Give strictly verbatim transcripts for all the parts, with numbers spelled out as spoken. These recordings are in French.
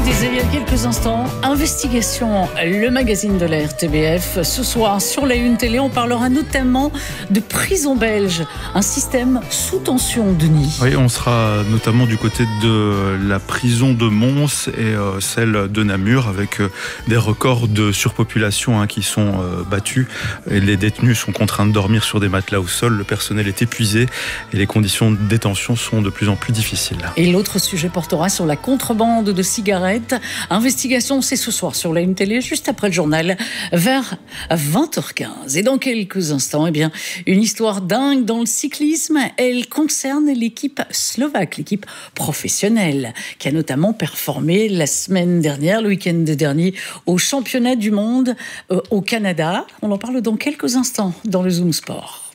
disait il y a quelques instants, Investigation, le magazine de la R T B F. Ce soir, sur la Une Télé, on parlera notamment de prison belge, un système sous tension, Denis. Oui, on sera notamment du côté de la prison de Mons et euh, celle de Namur, avec euh, des records de surpopulation hein, qui sont euh, battus. Et les détenus sont contraints de dormir sur des matelas au sol, le personnel est épuisé et les conditions de détention sont de plus en plus difficiles. Et l'autre sujet portera sur la contrebande de cigarettes. Investigation, c'est ce soir sur la Une Télé, juste après le journal, vers vingt heures quinze. Et dans quelques instants, eh bien, une histoire dingue dans le cyclisme. Elle concerne l'équipe slovaque, l'équipe professionnelle, qui a notamment performé la semaine dernière, le week-end dernier, au championnat du monde euh, au Canada. On en parle dans quelques instants dans le Zoom Sport.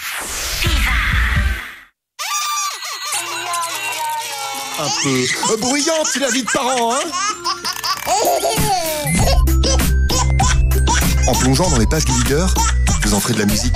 Un peu bruyante, c'est la vie de parents, hein. En plongeant dans les pages du leader, vous entrez de la musique.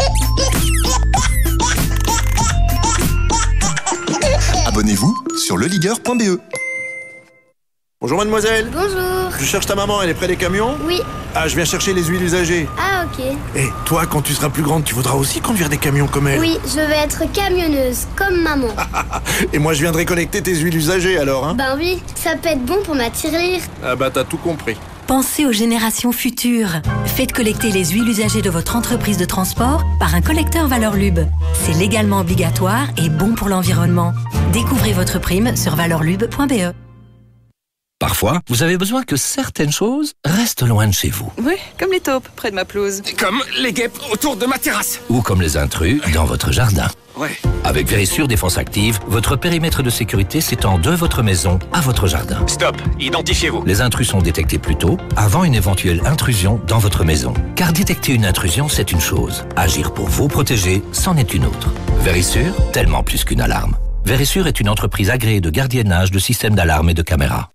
Abonnez-vous sur le leader point b e. Bonjour mademoiselle. Bonjour. Je cherche ta maman, elle est près des camions? Oui. Ah, je viens chercher les huiles usagées. Ah, ok. Et toi, quand tu seras plus grande, tu voudras aussi conduire des camions comme elle? Oui, je vais être camionneuse, comme maman. Et moi, je viendrai collecter tes huiles usagées alors, hein? Ben oui, ça peut être bon pour ma tirelire. Ah bah, t'as tout compris. Pensez aux générations futures. Faites collecter les huiles usagées de votre entreprise de transport par un collecteur Valeur Lube. C'est légalement obligatoire et bon pour l'environnement. Découvrez votre prime sur valeur lube point b e. Parfois, vous avez besoin que certaines choses restent loin de chez vous. Oui, comme les taupes près de ma pelouse. Comme les guêpes autour de ma terrasse. Ou comme les intrus dans votre jardin. Ouais. Avec Vérissure Défense Active, votre périmètre de sécurité s'étend de votre maison à votre jardin. Stop, identifiez-vous. Les intrus sont détectés plus tôt, avant une éventuelle intrusion dans votre maison. Car détecter une intrusion, c'est une chose. Agir pour vous protéger, c'en est une autre. Vérissure, tellement plus qu'une alarme. Vérissure est une entreprise agréée de gardiennage de systèmes d'alarme et de caméras.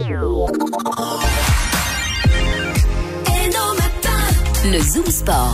Le Zoom Sport.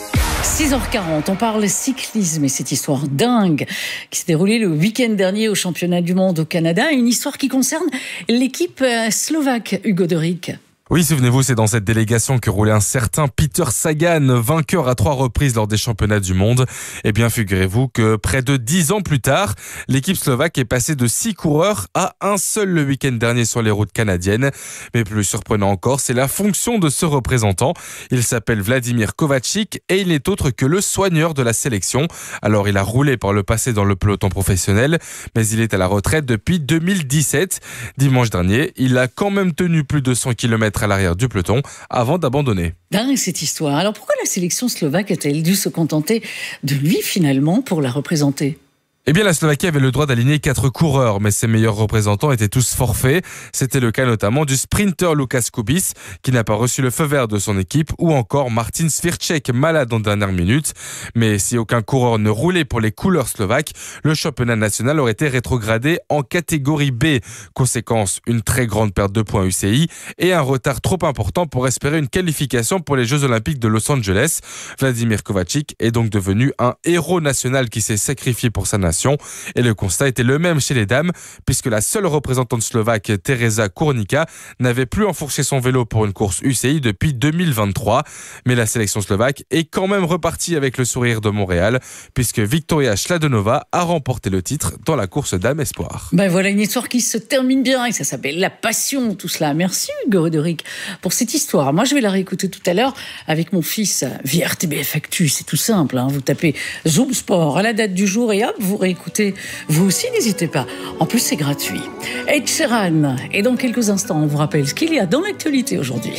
six heures quarante, on parle cyclisme et cette histoire dingue qui s'est déroulée le week-end dernier au championnat du monde au Canada. Une histoire qui concerne l'équipe slovaque, Hugo Derick. Oui, souvenez-vous, c'est dans cette délégation que roulait un certain Peter Sagan, vainqueur à trois reprises lors des championnats du monde. Eh bien, figurez-vous que près de dix ans plus tard, l'équipe slovaque est passée de six coureurs à un seul le week-end dernier sur les routes canadiennes. Mais plus surprenant encore, c'est la fonction de ce représentant. Il s'appelle Vladimir Kovačič et il n'est autre que le soigneur de la sélection. Alors, il a roulé par le passé dans le peloton professionnel, mais il est à la retraite depuis deux mille dix-sept. Dimanche dernier, il a quand même tenu plus de cent kilomètres à l'arrière du peloton avant d'abandonner. Dingue cette histoire. Alors pourquoi la sélection slovaque a-t-elle dû se contenter de lui finalement pour la représenter ? Eh bien, la Slovaquie avait le droit d'aligner quatre coureurs, mais ses meilleurs représentants étaient tous forfaits. C'était le cas notamment du sprinter Lukas Kubis, qui n'a pas reçu le feu vert de son équipe, ou encore Martin Svirček, malade en dernière minute. Mais si aucun coureur ne roulait pour les couleurs slovaques, le championnat national aurait été rétrogradé en catégorie B. Conséquence, une très grande perte de points U C I et un retard trop important pour espérer une qualification pour les Jeux Olympiques de Los Angeles. Vladimir Kovačič est donc devenu un héros national qui s'est sacrifié pour sa nation. Et le constat était le même chez les dames, puisque la seule représentante slovaque, Teresa Kurnica, n'avait plus enfourché son vélo pour une course U C I depuis deux mille vingt-trois. Mais la sélection slovaque est quand même repartie avec le sourire de Montréal, puisque Victoria Schladenova a remporté le titre dans la course dames espoir. Ben voilà une histoire qui se termine bien et ça s'appelle la passion, tout cela. Merci Hugo Derick pour cette histoire. Moi je vais la réécouter tout à l'heure avec mon fils via R T B F Actu. C'est tout simple, hein. Vous tapez Zoom Sport à la date du jour et hop, vous écoutez, vous aussi, n'hésitez pas. En plus, c'est gratuit. Ed Sheeran. Et dans quelques instants, on vous rappelle ce qu'il y a dans l'actualité aujourd'hui.